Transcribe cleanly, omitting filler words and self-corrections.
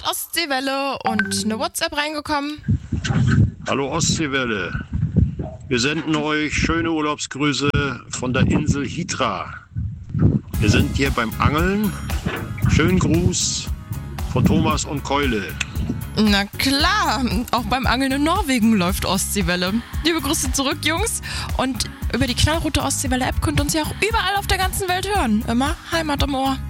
hat Ostseewelle und eine WhatsApp reingekommen. Hallo Ostseewelle. Wir senden euch schöne Urlaubsgrüße von der Insel Hitra. Wir sind hier beim Angeln. Schönen Gruß von Thomas und Keule. Na klar, auch beim Angeln in Norwegen läuft Ostseewelle. Liebe Grüße zurück, Jungs. Und über die knallrote Ostseewelle-App könnt ihr uns ja auch überall auf der ganzen Welt hören. Immer Heimat im Ohr.